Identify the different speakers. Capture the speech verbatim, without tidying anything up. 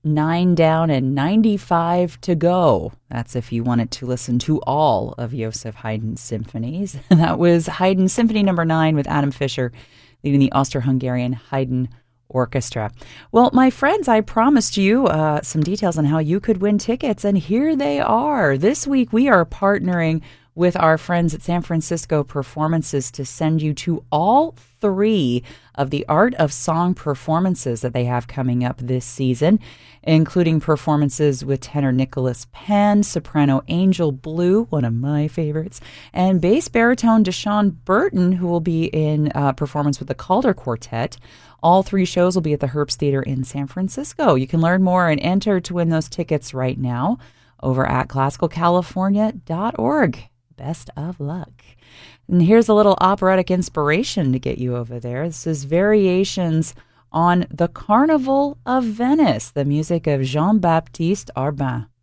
Speaker 1: nine down and ninety-five to go. That's if you wanted to listen to all of Joseph Haydn's symphonies. That was Haydn Symphony Number Nine with Adam Fischer leading the Austro-Hungarian Haydn Orchestra. Well, my friends, I promised you uh, some details on how you could win tickets, and here they are. This week we are partnering with our friends at San Francisco Performances to send you to all three of the Art of Song performances that they have coming up this season, including performances with tenor Nicholas Penn, soprano Angel Blue, one of my favorites, and bass baritone Deshaun Burton, who will be in uh, performance with the Calder Quartet. All three shows will be at the Herbst Theater in San Francisco. You can learn more and enter to win those tickets right now over at classical california dot org. Best of luck. And here's a little operatic inspiration to get you over there. This is Variations on the Carnival of Venice, the music of Jean-Baptiste Arbin.